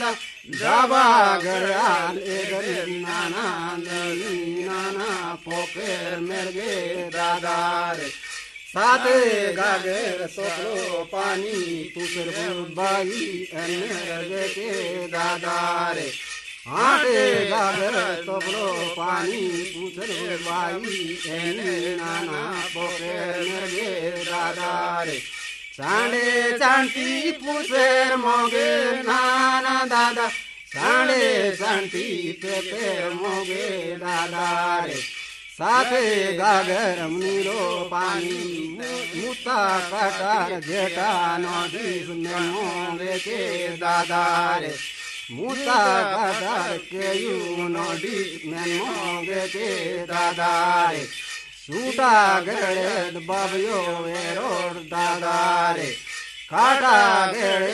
जाबा गड़ाल नाना नाना पोकर मेरे दादा रे साथे गागर सोलो पानी पुसर बाई अनगे के दादा रे हाटे गागर सोलो पानी पुसर बाई नाना पोकर मेरे दादा रे सांडे सांटी पुसर मोगे नाना दादा सांडे सांटी पेपर मोगे दादा रे साथे गागर नीलो पानी मुता कटार जेठा नदी मोगे के दादा रे मुता कटार के यू नदी मोगे के दादा रे सूटा गड़े बाबियो वेरो दादा रे काटा गड़े